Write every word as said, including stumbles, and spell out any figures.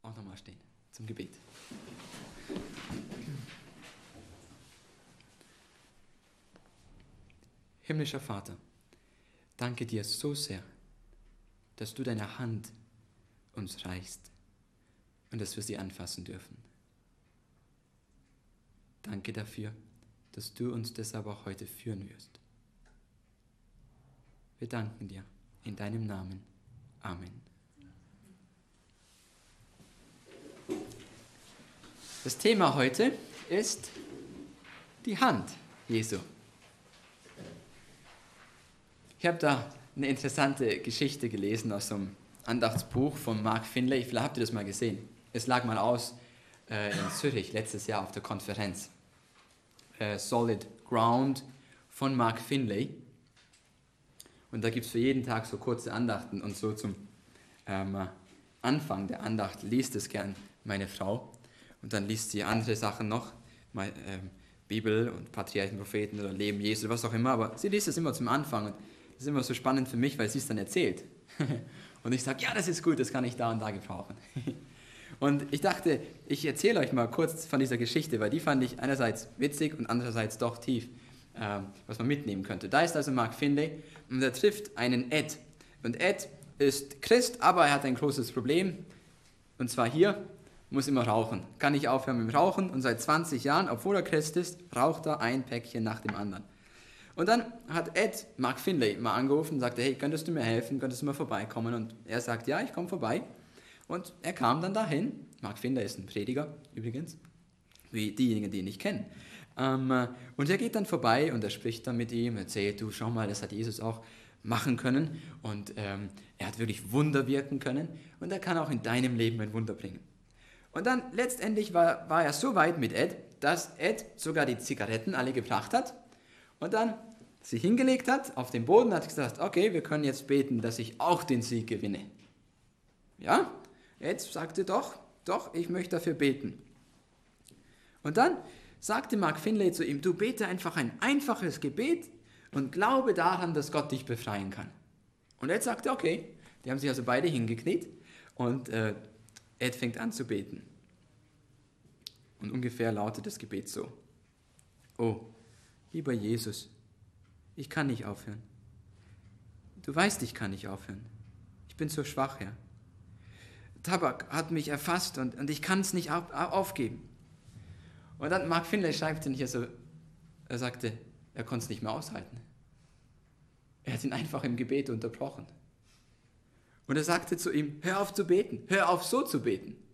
auch nochmal stehen zum Gebet. Himmlischer Vater, danke dir so sehr, dass du deine Hand uns reichst und dass wir sie anfassen dürfen. Danke dafür, dass du uns deshalb auch heute führen wirst. Wir danken dir in deinem Namen. Amen. Das Thema heute ist die Hand Jesu. Ich habe da eine interessante Geschichte gelesen aus so einem Andachtsbuch von Mark Finley. Vielleicht habt ihr das mal gesehen. Es lag mal aus äh, in Zürich letztes Jahr auf der Konferenz. Äh, Solid Ground von Mark Finley. Und da gibt es für jeden Tag so kurze Andachten und so zum ähm, Anfang der Andacht liest es gern meine Frau. Und dann liest sie andere Sachen noch, mal, ähm, Bibel und Patriarchen, Propheten oder Leben Jesu, was auch immer. Aber sie liest es immer zum Anfang und das ist immer so spannend für mich, weil sie es dann erzählt. Und ich sage, ja, das ist gut, das kann ich da und da gebrauchen. Und ich dachte, ich erzähle euch mal kurz von dieser Geschichte, weil die fand ich einerseits witzig und andererseits doch tief, ähm, was man mitnehmen könnte. Da ist also Mark Finley und er trifft einen Ed. Und Ed ist Christ, aber er hat ein großes Problem. Und zwar hier, muss immer rauchen. Kann nicht aufhören mit dem Rauchen und seit zwanzig Jahren, obwohl er Christ ist, raucht er ein Päckchen nach dem anderen. Und dann hat Ed Mark Finley mal angerufen und sagte, hey, könntest du mir helfen, könntest du mal vorbeikommen? Und er sagt, ja, ich komme vorbei. Und er kam dann dahin. Mark Finley ist ein Prediger übrigens, wie diejenigen, die ihn nicht kennen. Ähm, und er geht dann vorbei und er spricht dann mit ihm, erzählt, du, schau mal, das hat Jesus auch machen können. Und ähm, er hat wirklich Wunder wirken können. Und er kann auch in deinem Leben ein Wunder bringen. Und dann letztendlich war, war er so weit mit Ed, dass Ed sogar die Zigaretten alle gebracht hat und dann sich hingelegt hat auf den Boden und hat gesagt, okay, wir können jetzt beten, dass ich auch den Sieg gewinne. Ja, Ed sagte doch, doch, ich möchte dafür beten. Und dann sagte Mark Finley zu ihm, du bete einfach ein einfaches Gebet und glaube daran, dass Gott dich befreien kann. Und Ed sagte, okay, die haben sich also beide hingekniet und äh, Ed fängt an zu beten. Und ungefähr lautet das Gebet so. Oh, lieber Jesus, ich kann nicht aufhören. Du weißt, ich kann nicht aufhören. Ich bin so schwach, Herr. Tabak hat mich erfasst und, und ich kann es nicht auf, aufgeben. Und dann Mark Finley schreibt ihn hier so, er sagte, er konnte es nicht mehr aushalten. Er hat ihn einfach im Gebet unterbrochen. Und er sagte zu ihm, hör auf zu beten, hör auf so zu beten.